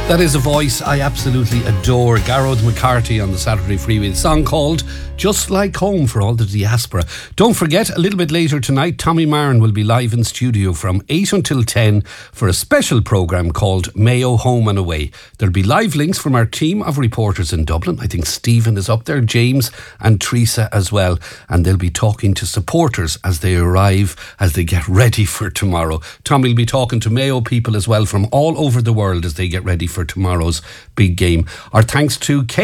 That is a voice I absolutely adore. Garrod McCarthy on the Saturday Freeway. The song called Just Like Home for all the diaspora. Don't forget, a little bit later tonight, Tommy Marin will be live in studio from 8 until 10 for a special programme called Mayo Home and Away. There'll be live links from our team of reporters in Dublin. I think Stephen is up there, James and Teresa as well. And they'll be talking to supporters as they arrive, as they get ready for tomorrow. Tommy will be talking to Mayo people as well from all over the world as they get ready for tomorrow's big game. Our thanks to Kate